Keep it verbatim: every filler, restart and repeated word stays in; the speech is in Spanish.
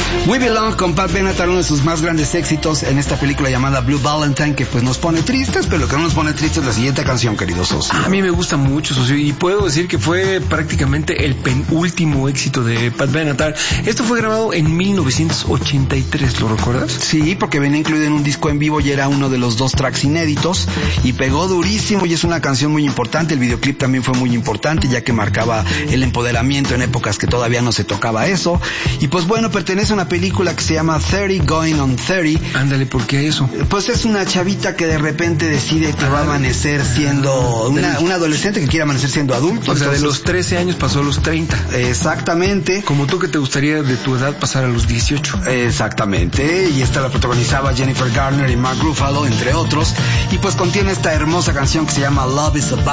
We Belong con Pat Benatar, uno de sus más grandes éxitos en esta película llamada Blue Valentine, que pues nos pone tristes, pero lo que no nos pone tristes es la siguiente canción, querido socio. A mí me gusta mucho, socio, y puedo decir que fue prácticamente el penúltimo éxito de Pat Benatar. Esto fue grabado en mil novecientos ochenta y tres, ¿lo recuerdas? Sí, porque venía incluido en un disco en vivo y era uno de los dos tracks inéditos, y pegó durísimo, y es una canción muy importante. El videoclip también fue muy importante, ya que marcaba el empoderamiento en épocas que todavía no se tocaba eso. Y pues bueno, pertenece a una película que se llama thirty Going on thirty. Ándale, ¿por qué eso? Pues es una chavita que de repente decide que va a amanecer siendo una, una adolescente que quiere amanecer siendo adulto. O sea, entonces, de los trece años pasó a los treinta. Exactamente. Como tú, que te gustaría de tu edad pasar a los dieciocho. Exactamente. Y esta la protagonizaba Jennifer Garner y Mark Ruffalo, entre otros. Y pues contiene esta hermosa canción que se llama Love is a